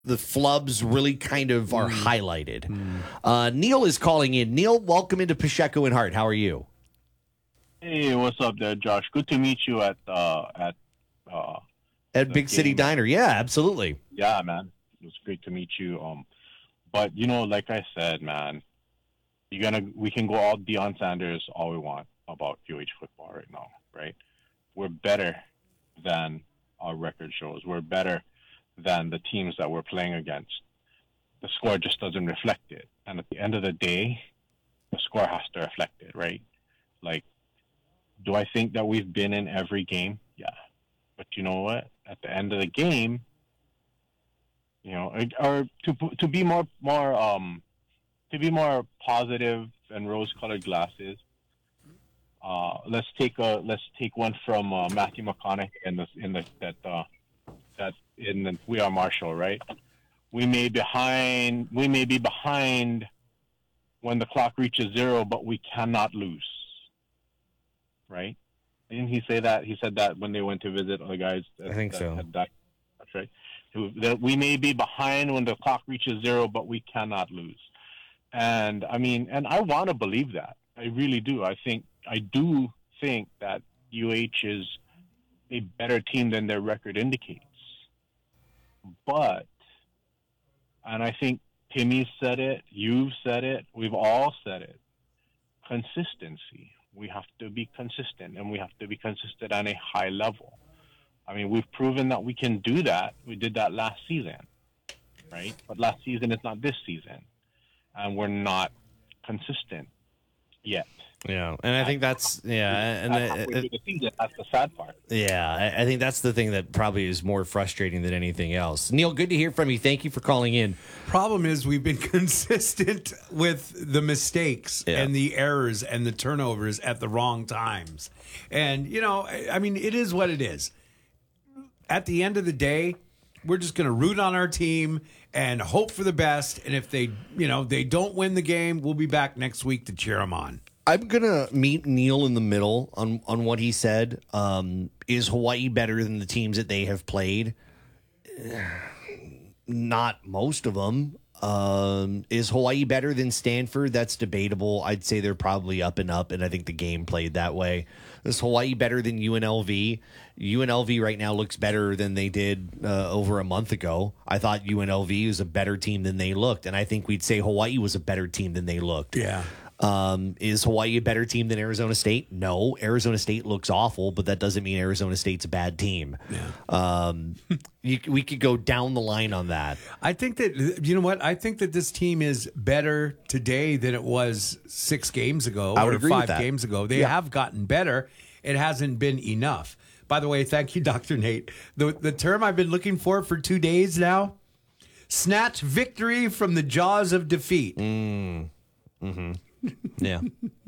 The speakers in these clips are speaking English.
the flubs really kind of are highlighted. Neil is calling in. Neil, welcome into Pacheco and Hart. How are you? Hey, what's up there, Josh? Good to meet you at Big City Diner. Yeah, absolutely. Yeah, man. It was great to meet you. But like I said, man, we can go all Deion Sanders all we want about UH football right now, right? We're better than our record shows. We're better than the teams that we're playing against. The score just doesn't reflect it. And at the end of the day, the score has to reflect it, right? Like, do I think that we've been in every game? Yeah. But you know what? At the end of the game, or to be more positive and rose-colored glasses, let's take one from Matthew McConaughey in the We Are Marshall, right? We may be behind when the clock reaches 0, but we cannot lose. Right? Didn't he say that? He said that when they went to visit the guys. I think so. That's right. That we may be behind when the clock reaches 0, but we cannot lose. And I want to believe that. I really do. I do think that UH is a better team than their record indicates. But, and I think Timmy said it, you've said it, we've all said it, consistency. We have to be consistent, and we have to be consistent on a high level. I mean, we've proven that we can do that. We did that last season, right? But last season is not this season, and we're not consistent yet. Yeah, and I think that's that's the sad part. Yeah, I think that's the thing that probably is more frustrating than anything else. Neil, good to hear from you. Thank you for calling in. Problem is, we've been consistent with the mistakes and the errors and the turnovers at the wrong times. And, it is what it is. At the end of the day, we're just going to root on our team and hope for the best. And if they don't win the game, we'll be back next week to cheer them on. I'm going to meet Neil in the middle on what he said. Is Hawaii better than the teams that they have played? Not most of them. Is Hawaii better than Stanford? That's debatable. I'd say they're probably up and up, and I think the game played that way. Is Hawaii better than UNLV? UNLV right now looks better than they did over a month ago. I thought UNLV was a better team than they looked, and I think we'd say Hawaii was a better team than they looked. Yeah. Is Hawaii a better team than Arizona State? No. Arizona State looks awful, but that doesn't mean Arizona State's a bad team. Yeah. We could go down the line on that. I think that, you know what? I think that this team is better today than it was 6 games ago or 5 games ago. They have gotten better. It hasn't been enough. By the way, thank you, Dr. Nate. The term I've been looking for 2 days now, snatch victory from the jaws of defeat. Mm-hmm. Yeah.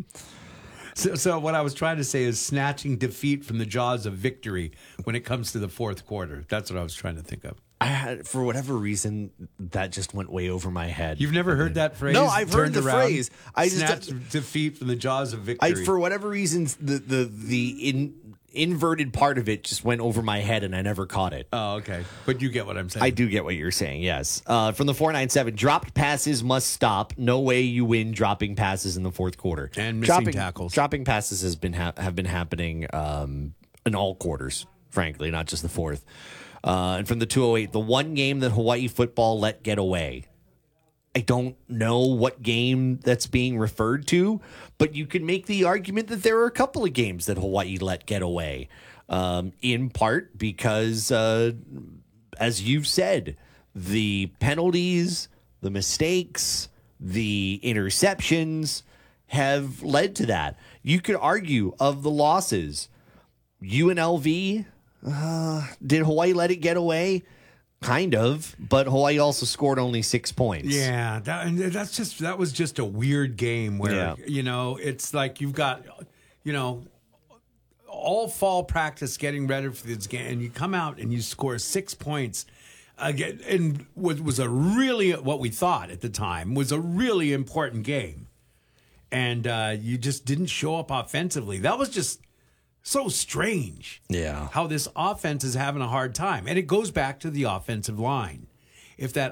So what I was trying to say is snatching defeat from the jaws of victory when it comes to the fourth quarter. That's what I was trying to think of. For whatever reason, that just went way over my head. You've never heard that phrase? No, I've heard the phrase. Snatch defeat from the jaws of victory. For whatever reason, the inverted part of it just went over my head and I never caught it. Oh, okay. But you get what I'm saying. I do get what you're saying, yes. From the 497, dropped passes must stop. No way you win dropping passes in the fourth quarter. And missing tackles. Dropping passes have been happening in all quarters, frankly, not just the fourth. And from the 208, the one game that Hawaii football let get away. I don't know what game that's being referred to, but you can make the argument that there are a couple of games that Hawaii let get away, in part because, as you've said, the penalties, the mistakes, the interceptions have led to that. You could argue of the losses, UNLV, did Hawaii let it get away? Kind of, but Hawaii also scored only 6 points. Yeah, that was just a weird game where, it's like you've got, all fall practice getting ready for this game, and you come out and you score 6 points again, and what we thought at the time was a really important game, and you just didn't show up offensively. That was just so strange. Yeah. How this offense is having a hard time. And it goes back to the offensive line. if that